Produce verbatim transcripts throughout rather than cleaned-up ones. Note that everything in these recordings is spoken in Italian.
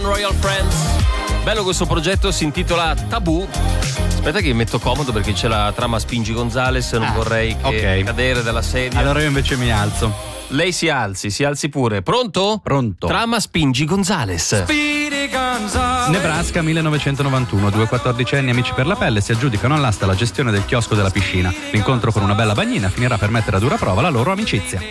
Royal Friends. Bello questo progetto, si intitola Tabù. Aspetta che mi metto comodo perché c'è la trama Spingi Gonzales, non ah, vorrei che okay. cadere dalla sedia. Allora io invece mi alzo. Lei si alzi, si alzi pure. Pronto? Pronto. Trama Spingi Gonzales. Nebraska millenovecentonovantuno. Due quattordicenni amici per la pelle si aggiudicano all'asta la gestione del chiosco della piscina. L'incontro con una bella bagnina finirà per mettere a dura prova la loro amicizia.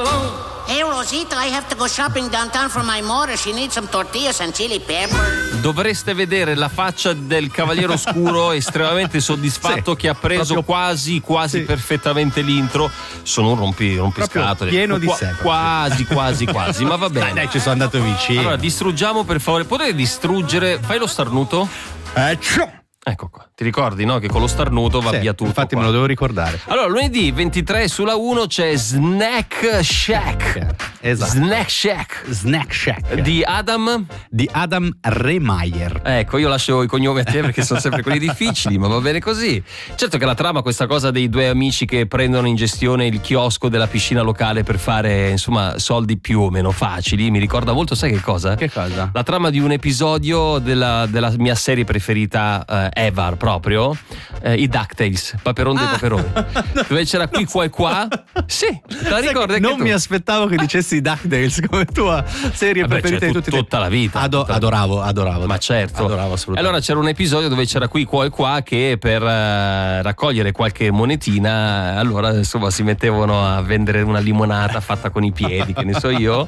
Hey Rosita, I have to go shopping downtown for my mother. She needs some tortillas and chili pepper. Dovreste vedere la faccia del cavaliere oscuro estremamente soddisfatto sì, che ha preso proprio, quasi quasi sì. perfettamente l'intro. Sono un rompi, rompiscatole pieno di Qua, sé quasi quasi quasi ma va bene. Dai, dai, ci sono andato vicino. Allora distruggiamo per favore. Potete distruggere. Fai lo starnuto? Eh, ciao. Ecco qua, ti ricordi no? Che con lo starnuto va sì, via tutto. Infatti qua. me lo devo ricordare. Allora lunedì ventitré sulla uno c'è Snack Shack. Esatto. Snack Shack. Snack Shack di Adam Di Adam Rehmeyer. Ecco, io lascio i cognomi a te perché sono sempre quelli difficili, ma va bene così. Certo che la trama, questa cosa dei due amici che prendono in gestione il chiosco della piscina locale per fare insomma soldi più o meno facili, mi ricorda molto, sai che cosa? Che cosa? La trama di un episodio della, della mia serie preferita eh, Ever proprio, eh, i DuckTales, Paperon dei ah. Paperoni, dove c'era qui qua e qua. Sì, te la ricordi anche non tu? Mi aspettavo che dicessi i DuckTales come tua serie Vabbè, preferita cioè, di tutti. Tutta la vita. Ado- tutta adoravo, adoravo. Ma certo. Adoravo assolutamente. Allora c'era un episodio dove c'era qui qua e qua che per uh, raccogliere qualche monetina, allora insomma si mettevano a vendere una limonata fatta con i piedi, che ne so io.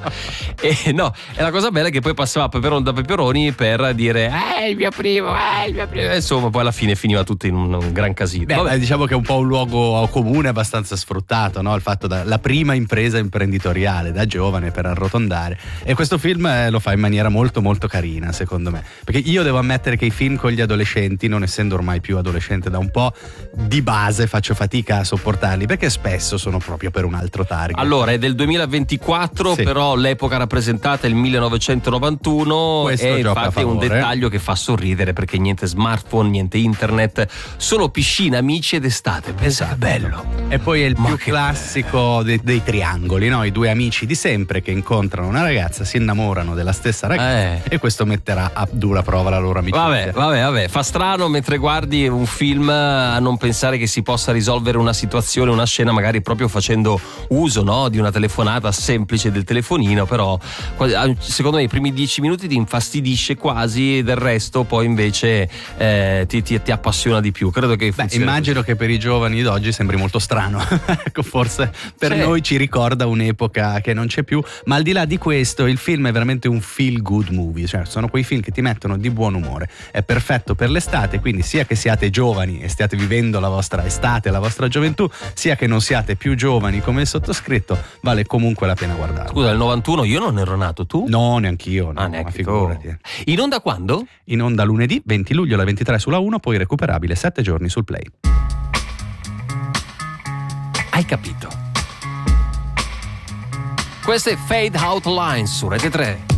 E no, e la cosa bella è che poi passava Peperon da Peperoni per dire eh il mio primo, eh il mio primo. E insomma poi alla fine finiva tutto in un, un gran casino. Beh, Vabbè. diciamo che è un po' un luogo comune abbastanza sfruttato, no? Il fatto da la prima impresa imprenditoriale da giovane per arrotondare. E questo film eh, lo fa in maniera molto molto carina, secondo me. Perché io devo ammettere che i film con gli adolescenti, non essendo ormai più adolescente da un po', di base faccio fatica a sopportarli perché spesso sono proprio per un altro target. Allora è del duemilaventiquattro, sì. Però l'epoca rappresentata è il millenovecentonovantuno. Questo e gioca infatti a è un favore. dettaglio che fa sorridere perché niente smartphone, niente internet, solo piscina, amici ed estate. Pensa esatto. che bello. E poi è il Ma più che classico dei, dei triangoli, no? I due amici di sempre che incontrano una ragazza, si innamorano della stessa ragazza eh. e questo metterà a dura prova la loro amicizia. Vabbè, vabbè, vabbè, fa strano mentre guardi un film a non pensare che si possa risolvere una situazione, una scena magari proprio facendo uso, no, di una telefonata semplice del telefonino, però secondo me i primi dieci minuti ti infastidisce quasi e del resto poi invece eh, ti, ti, ti appassiona di più. Credo che Beh, immagino così. Che per i giovani d'oggi sembri molto strano. Ecco, forse per sì. noi ci ricorda un'epoca che non c'è più, ma al di là di questo il film è veramente un feel good movie, cioè sono quei film che ti mettono di buon umore, è perfetto per l'estate, quindi sia che siate giovani e stiate vivendo la vostra estate, la vostra gioventù, sia che non siate più giovani come il sottoscritto, vale comunque la pena guardarlo. Scusa, nel novantuno io non ero nato, tu? No, neanch'io, no, ah, neanche ma figurati. Tu. In onda quando? In onda lunedì venti luglio alle ventitré sulla uno, poi recuperabile sette giorni sul Play. Hai capito? Queste Fade Out Lines su Rete tre.